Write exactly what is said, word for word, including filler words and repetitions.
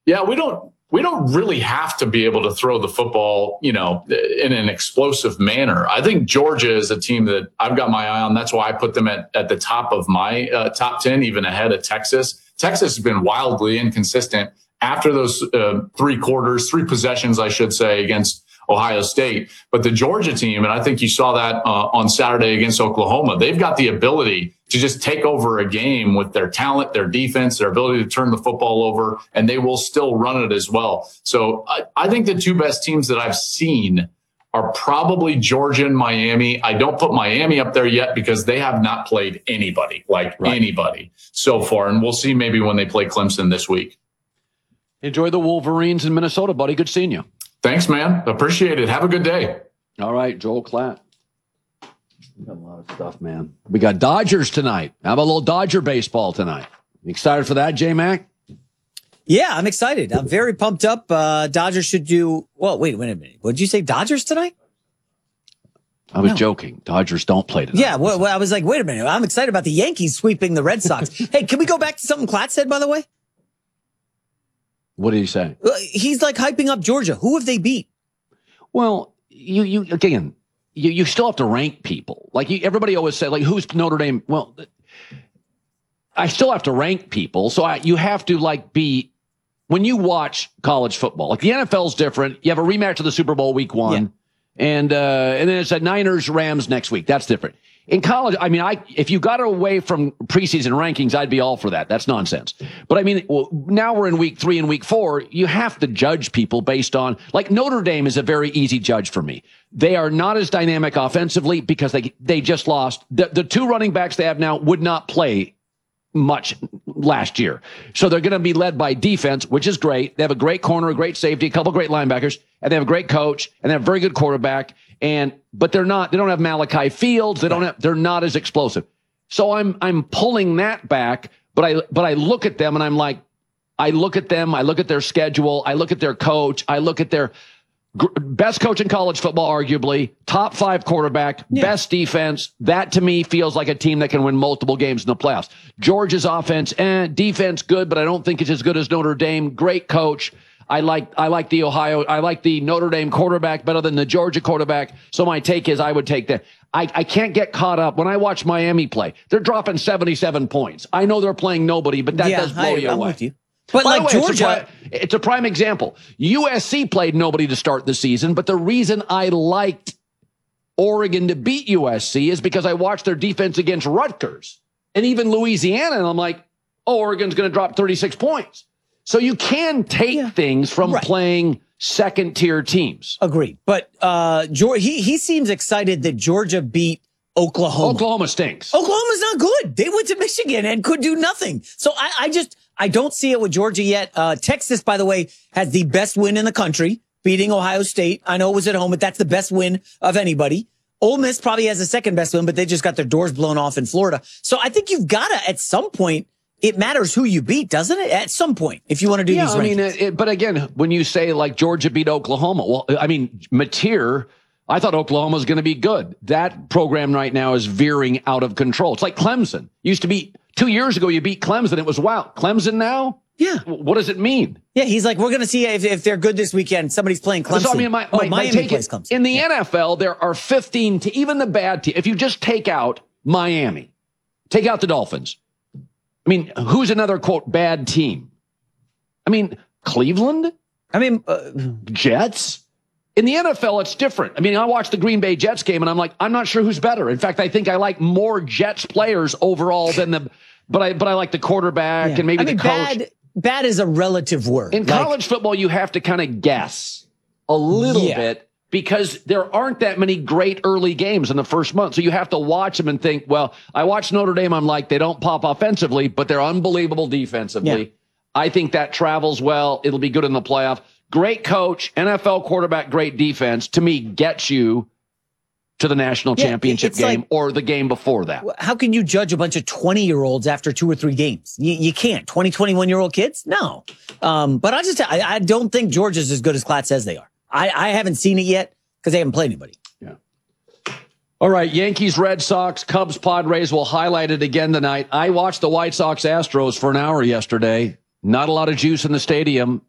Yeah, we don't we don't really have to be able to throw the football, you know, in an explosive manner. I think Georgia is a team that I've got my eye on. That's why I put them at, at the top of my uh, top ten, even ahead of Texas. Texas has been wildly inconsistent after those uh, three quarters, three possessions, I should say, against Ohio State. But the Georgia team, and I think you saw that uh, on Saturday against Oklahoma, they've got the ability to just take over a game with their talent, their defense, their ability to turn the football over, and they will still run it as well. So I, I think the two best teams that I've seen are probably Georgia and Miami. I don't put Miami up there yet because they have not played anybody, like right. anybody so far. And we'll see maybe when they play Clemson this week. Enjoy the Wolverines in Minnesota, buddy. Good seeing you. Thanks, man. Appreciate it. Have a good day. All right, Joel Klatt. We got a lot of stuff, man. We got Dodgers tonight. How about a little Dodger baseball tonight? You excited for that, J-Mac? Yeah, I'm excited. I'm very pumped up. Uh, Dodgers should do... Well, wait, wait a minute. What did you say? Dodgers tonight? I was no. joking. Dodgers don't play tonight. Yeah, well, well, I was like, wait a minute. I'm excited about the Yankees sweeping the Red Sox. Hey, can we go back to something Klatt said, by the way? What did he say? He's like hyping up Georgia. Who have they beat? Well, you, you again, you, you still have to rank people. Like you, everybody always said, like, who's Notre Dame? Well, I still have to rank people. So I, you have to like be, when you watch college football, like the N F L's different. You have a rematch of the Super Bowl week one. Yeah. And, uh, and then it's a Niners Rams next week. That's different. In college, I mean, I if you got away from preseason rankings, I'd be all for that. That's nonsense. But I mean, well, now we're in week three and week four. You have to judge people based on, like Notre Dame is a very easy judge for me. They are not as dynamic offensively because they they just lost. The, the two running backs they have now would not play much last year. So they're going to be led by defense, which is great. They have a great corner, a great safety, a couple great linebackers, and they have a great coach, and they have a very good quarterback. And but they're not. They don't have Malachi Fields. They don't have. They're not as explosive. So I'm I'm pulling that back. But I but I look at them and I'm like, I look at them. I look at their schedule. I look at their coach. I look at their gr- best coach in college football, arguably top five quarterback, yeah. best defense. That to me feels like a team that can win multiple games in the playoffs. Georgia's offense and eh, defense good, but I don't think it's as good as Notre Dame. Great coach. I like I like the Ohio, I like the Notre Dame quarterback better than the Georgia quarterback. So my take is I would take that. I, I can't get caught up. When I watch Miami play, they're dropping seventy-seven points. I know they're playing nobody, but that yeah, does blow I, you I'm away. With you. But By like way, Georgia, it's a, prime, it's a prime example. U S C played nobody to start the season, but the reason I liked Oregon to beat U S C is because I watched their defense against Rutgers and even Louisiana, and I'm like, oh, Oregon's going to drop thirty-six points. So you can take yeah. things from right. playing second-tier teams. Agreed. But uh, Georgia, he, he seems excited that Georgia beat Oklahoma. Oklahoma stinks. Oklahoma's not good. They went to Michigan and could do nothing. So I, I just, I don't see it with Georgia yet. Uh, Texas, by the way, has the best win in the country, beating Ohio State. I know it was at home, but that's the best win of anybody. Ole Miss probably has the second best win, but they just got their doors blown off in Florida. So I think you've got to, at some point, it matters who you beat, doesn't it? At some point, if you want to do yeah, these I mean, rankings. it, but again, when you say like Georgia beat Oklahoma, well, I mean, Mateer, I thought Oklahoma was going to be good. That program right now is veering out of control. It's like Clemson. Used to be two years ago, you beat Clemson. It was wow. Clemson now? Yeah. What does it mean? Yeah, he's like, we're going to see if, if they're good this weekend. Somebody's playing Clemson. So, I mean, my, oh, my, Miami my take plays is, Clemson. in the yeah. N F L, there are fifteen to even the bad team. If you just take out Miami, take out the Dolphins. I mean, who's another, quote, bad team? I mean, Cleveland? I mean, uh, Jets? In the N F L, it's different. I mean, I watched the Green Bay Jets game, and I'm like, I'm not sure who's better. In fact, I think I like more Jets players overall than the, but I but I like the quarterback yeah. and maybe I mean, the coach. Bad, bad is a relative word. In like, college football, you have to kind of guess a little yeah. bit because there aren't that many great early games in the first month. So you have to watch them and think, well, I watched Notre Dame. I'm like, they don't pop offensively, but they're unbelievable defensively. Yeah. I think that travels well. It'll be good in the playoff. Great coach, N F L quarterback, great defense, to me, gets you to the national yeah, championship game like, or the game before that. How can you judge a bunch of twenty-year-olds after two or three games? You, you can't. twenty, twenty-one-year-old kids? No. Um, but I just, I, I don't think Georgia's as good as Klatt says they are. I, I haven't seen it yet because they haven't played anybody. Yeah. All right, Yankees, Red Sox, Cubs, Padres will highlight it again tonight. I watched the White Sox Astros for an hour yesterday. Not a lot of juice in the stadium.